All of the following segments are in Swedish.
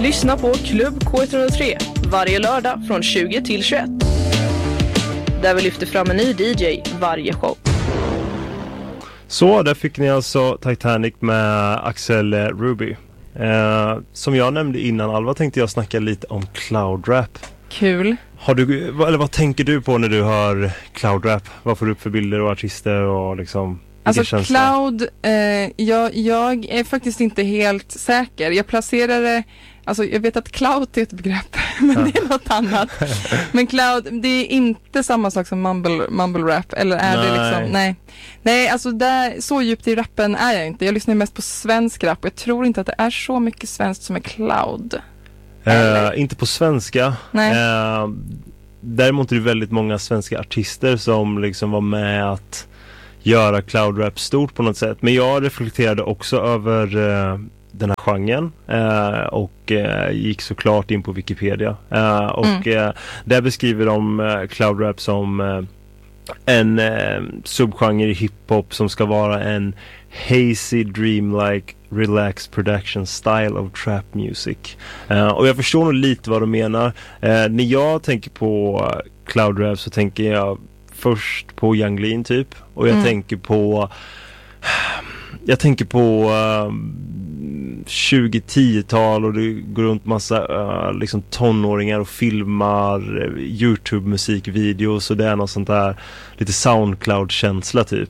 Lyssna på Klubb K103 varje lördag från 20 till 21. Där vi lyfter fram en ny DJ varje show. Så, där fick ni alltså Titanic med Axel Ruby. Som jag nämnde innan, Alva, tänkte jag snacka lite om Cloud Rap. Kul. Vad tänker du på när du hör Cloud Rap? Vad får du upp för bilder och artister och liksom... Alltså Cloud, jag är faktiskt inte helt säker. Jag placerar det, alltså jag vet att Cloud är ett begrepp, men det är något annat. Men Cloud, det är inte samma sak som mumble rap, eller är det liksom, nej, alltså där, så djupt i rappen är jag inte. Jag lyssnar mest på svensk rap och jag tror inte att det är så mycket svenskt som är Cloud. Inte på svenska. Nej. Däremot är det väldigt många svenska artister som liksom var med att göra cloud rap stort på något sätt. Men jag reflekterade också över den här genren och gick såklart in på Wikipedia. Där beskriver de cloud rap som en subgenre i hiphop som ska vara en hazy, dreamlike, relaxed production style of trap music. Och jag förstår nog lite vad de menar. När jag tänker på cloud rap så tänker jag först på Yung Lean typ. Och jag tänker på 2010-tal och det går runt massa liksom tonåringar och filmar YouTube-musikvideos och det är något sånt där lite Soundcloud-känsla typ.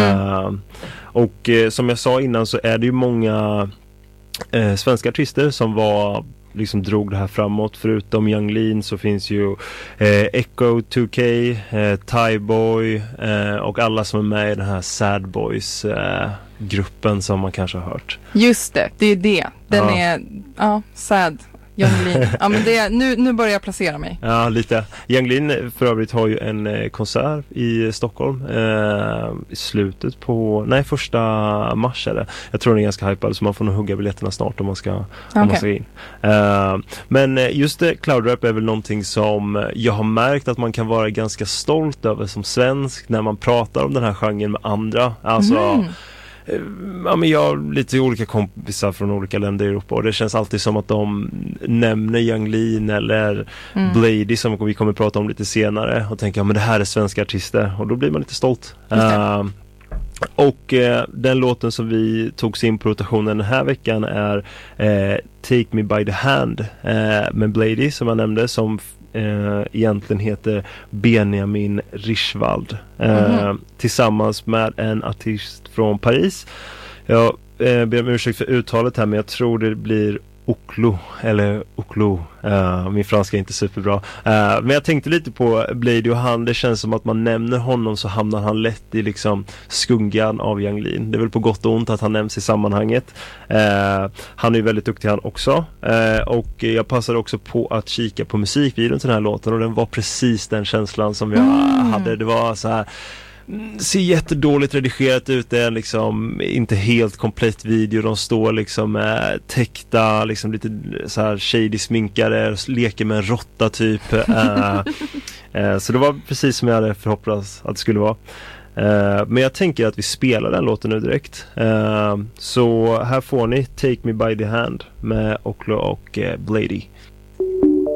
Och som jag sa innan så är det ju många svenska artister som liksom drog det här framåt. Förutom Yung Lean så finns ju Echo 2K, Tyboy och alla som är med i den här Sad Boys gruppen som man kanske har hört. Just det, det är det. Den är sad. Yung Lean. Ja, men nu börjar jag placera mig. Ja, lite. Yung Lean för övrigt har ju en konsert i Stockholm i slutet på, första mars är det. Jag tror den är ganska hypad så man får nog hugga biljetterna snart om man ska in. Men just det, cloud rap är väl någonting som jag har märkt att man kan vara ganska stolt över som svensk när man pratar om den här genren med andra. Alltså men jag har lite olika kompisar från olika länder i Europa och det känns alltid som att de nämner Yung Lean eller Blady som vi kommer att prata om lite senare och tänker men det här är svenska artister och då blir man lite stolt. Och den låten som vi tog in på rotationen den här veckan är Take Me By The Hand med Blady som jag nämnde som egentligen heter Benjamin Richwald tillsammans med en artist från Paris. Jag ber om ursäkt för uttalet här men jag tror det blir Oklo eller Oklo. Min franska är inte superbra. Men jag tänkte lite på Blady och han. Det känns som att man nämner honom så hamnar han lätt i liksom skuggan av Yung Lean. Det är väl på gott och ont att han nämns i sammanhanget. Han är ju väldigt duktig han också. Och jag passade också på att kika på musikvideon till den här låten och den var precis den känslan som jag hade. Det var så här ser jättedåligt redigerat ut. Det är liksom inte helt komplett video. De står liksom täckta liksom lite så här shady sminkare leker med en råtta typ. Så det var precis som jag hade förhoppats att det skulle vara. Men jag tänker att vi spelar den låten nu direkt. Så här får ni Take Me By The Hand med Oklo och Blady.